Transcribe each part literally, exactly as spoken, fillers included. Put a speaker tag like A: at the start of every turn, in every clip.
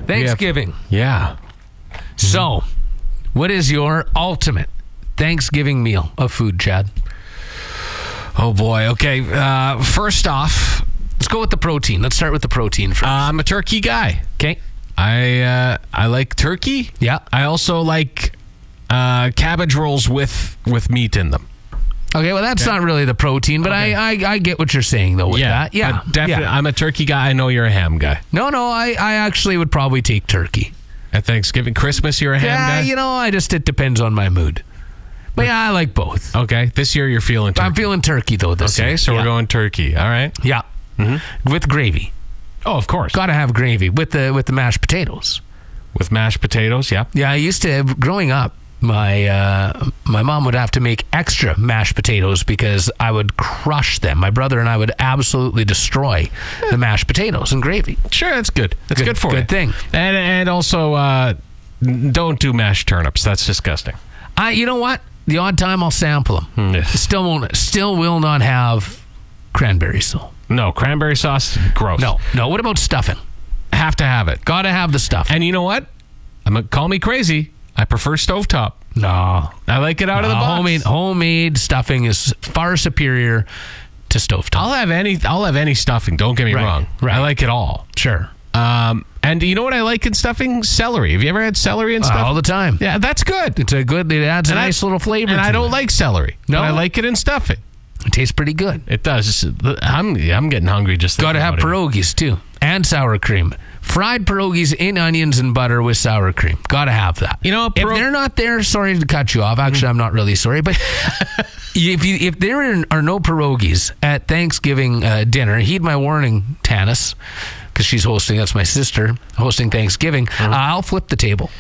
A: Thanksgiving.
B: Have, yeah.
A: So, what is your ultimate Thanksgiving meal of food, Chad?
B: Oh, boy. Okay. Uh, first off,
A: let's go with the protein. Let's start with the protein first.
B: Uh, I'm a turkey guy.
A: Okay.
B: I uh, I like turkey.
A: Yeah.
B: I also like uh, cabbage rolls with, with meat in them.
A: Okay, well, that's okay. Not really the protein, but okay. I, I I get what you're saying, though, with
B: yeah,
A: that. Yeah,
B: definitely.
A: Yeah.
B: I'm a turkey guy. I know you're a ham guy.
A: No, no, I, I actually would probably take turkey.
B: At Thanksgiving, Christmas, you're a ham
A: yeah,
B: guy?
A: you know, I just, it depends on my mood. But yeah, I like both.
B: Okay, this year you're feeling turkey.
A: I'm feeling turkey, though, this
B: okay,
A: year.
B: so
A: yeah.
B: we're going turkey. All right.
A: Yeah.
B: Mm-hmm.
A: With gravy.
B: Oh, of course.
A: Got to have gravy with the with the mashed potatoes.
B: With mashed potatoes, yeah.
A: Yeah, I used to, growing up, my uh, my mom would have to make extra mashed potatoes because I would crush them. My brother and I would absolutely destroy the mashed potatoes and gravy.
B: Sure, that's good. That's good, good for
A: good
B: you.
A: Good thing.
B: And and also, uh, don't do mashed turnips. That's disgusting.
A: I, you know what? The odd time I'll sample them.
B: Mm.
A: Still won't. Still will not have cranberry sauce.
B: No, cranberry sauce, gross.
A: No, no. What about stuffing?
B: Have to have it.
A: Got to have the stuff.
B: And you know what? I'm a, call me crazy. I prefer stovetop.
A: No,
B: I like it out
A: no,
B: of the box.
A: Homemade, homemade stuffing is far superior to stovetop.
B: I'll have any. I'll have any stuffing. Don't get me
A: right,
B: wrong.
A: Right.
B: I like it all.
A: Sure.
B: Um, and you know what I like in stuffing? Celery. Have you ever had celery and stuff?
A: Uh, all the time.
B: Yeah, that's good.
A: It's a good. It adds
B: and
A: a nice
B: I,
A: little flavor.
B: And
A: to
B: I don't
A: it.
B: like celery.
A: No,
B: but I like it in stuffing.
A: It tastes pretty good.
B: It does. I'm I'm getting hungry just.
A: Got to have pierogies too, and sour cream. Fried pierogies in onions and butter with sour cream. Got to have that.
B: You know,
A: pierog- if they're not there, sorry to cut you off. Actually, mm. I'm not really sorry, but if you if there are no pierogies at Thanksgiving uh, dinner, heed my warning, Tanis, because she's hosting. That's my sister hosting Thanksgiving. Mm. Uh, I'll flip the table.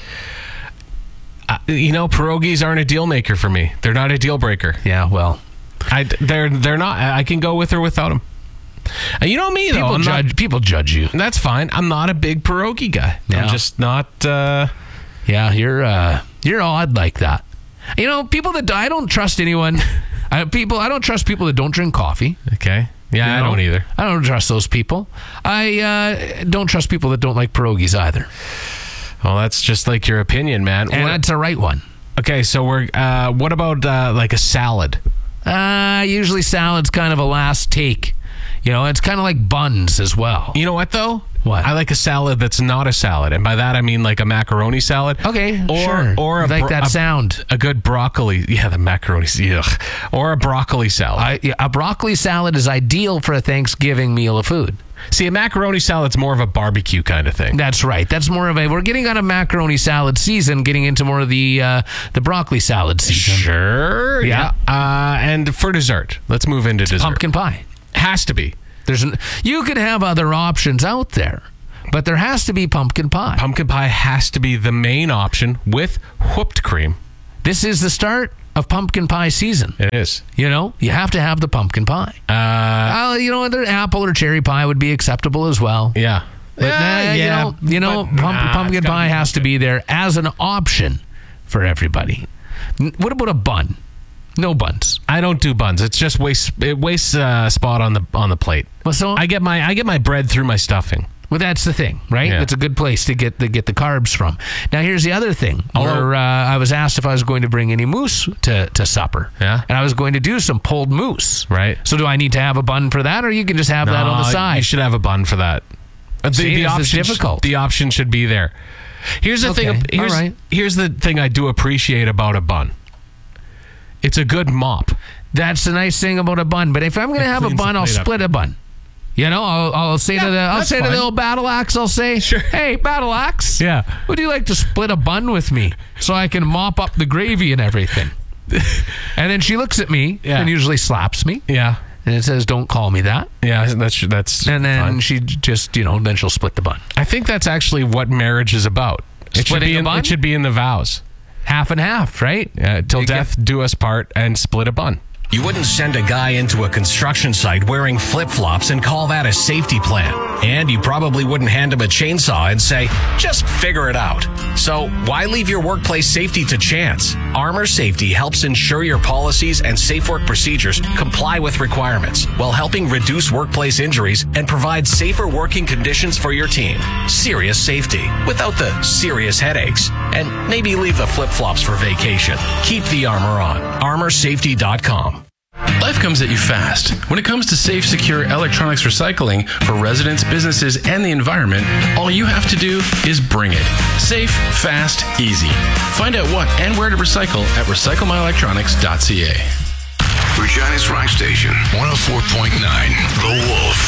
B: Uh, you know, pierogies aren't a deal maker for me. They're not a deal breaker.
A: Yeah, well,
B: I they're they're not. I can go with or without them. And you know me, though.
A: People
B: I'm
A: judge.
B: Not,
A: people judge you.
B: That's fine. I'm not a big pierogi guy.
A: Yeah.
B: I'm just not. Uh,
A: yeah, you're uh, you're odd like that. You know, people that I don't trust anyone. I, people, I don't trust people that don't drink coffee.
B: Okay. Yeah,
A: you
B: I
A: know?
B: don't either.
A: I don't trust those people. I uh, don't trust people that don't like pierogies either.
B: Well, that's just like your opinion, man.
A: And
B: what,
A: that's a right one.
B: Okay, so we're. Uh, what about uh, like a salad?
A: Uh, usually salad's kind of a last take. You know, it's kind of like buns as well.
B: You know what, though?
A: What?
B: I like a salad that's not a salad. And by that, I mean like a macaroni salad.
A: Okay,
B: or,
A: sure.
B: Or a
A: like
B: bro-
A: that
B: a,
A: sound.
B: A good broccoli. Yeah, the macaroni. Ugh. Or a broccoli salad.
A: I, yeah, a broccoli salad is ideal for a Thanksgiving meal of food.
B: See, a macaroni salad's more of a barbecue kind of thing.
A: That's right. That's more of a... We're getting out of macaroni salad season, getting into more of the uh, the broccoli salad season.
B: Sure.
A: Yeah.
B: yeah. Uh, and for dessert, let's move into dessert.
A: Pumpkin pie.
B: Has to be.
A: There's an, you could have other options out there, but there has to be pumpkin pie.
B: Pumpkin pie has to be the main option with whipped cream.
A: This is the start of pumpkin pie season.
B: It is.
A: You know, you have to have the pumpkin pie.
B: Uh,
A: uh, you know, the apple or cherry pie would be acceptable as well.
B: Yeah.
A: But
B: yeah,
A: nah,
B: yeah.
A: You know, you know
B: but,
A: pump,
B: nah,
A: pumpkin pie has to be there as an option for everybody. What about a bun? No buns.
B: I don't do buns. It's just waste. It wastes a uh, spot on the on the plate.
A: Well, so
B: I get my I get my bread through my stuffing.
A: Well, that's the thing, right?
B: Yeah.
A: It's a good place to get the get the carbs from. Now, here's the other thing.
B: Although,
A: where, uh, I was asked if I was going to bring any moose to, to supper.
B: Yeah.
A: And I was going to do some pulled moose.
B: Right.
A: So do I need to have a bun for that, or you can just have
B: no,
A: that on the side?
B: You should have a bun for that. The,
A: See,
B: the
A: this is
B: option
A: difficult.
B: The option should be there. Here's the
A: Okay,
B: thing. Here's,
A: all right.
B: here's the thing I do appreciate about a bun. It's a good mop.
A: That's the nice thing about a bun. But if I'm going to
B: It
A: have a
B: cleans
A: bun,
B: the
A: I'll
B: plate up.
A: split a bun. You know, I'll, I'll say
B: Yeah,
A: to the I'll
B: that's
A: say to
B: fine.
A: the old battle axe, I'll say,
B: Sure.
A: hey, battle axe,
B: Yeah.
A: would you like to split a bun with me so I can mop up the gravy and everything? And then she looks at me
B: Yeah.
A: and usually slaps me.
B: Yeah.
A: And it says, don't call me that.
B: Yeah. That's that's.
A: And then
B: fine.
A: she just, you know, then she'll split the bun.
B: I think that's actually what marriage is about. It should
A: Splitting
B: be
A: a
B: in,
A: bun?
B: It should be in the vows.
A: Half and half, right?
B: Uh, till
A: You
B: death
A: get-
B: do us part, and split a bun. You wouldn't send a guy into a construction site wearing flip-flops and call that a safety plan. And you probably wouldn't hand him a chainsaw and say, just figure it out. So why leave your workplace safety to chance? Armor Safety helps ensure your policies and safe work procedures comply with requirements while helping reduce workplace injuries and provide safer working conditions for your team. Serious safety without the serious headaches. And maybe leave the flip-flops for vacation. Keep the armor on. armor safety dot com.
C: Life comes at you fast. When it comes to safe, secure electronics recycling for residents, businesses, and the environment, all you have to do is bring it. Safe, fast, easy. Find out what and where to recycle at recycle my electronics dot c a.
D: Regina's Rock Station, one oh four point nine, The Wolf.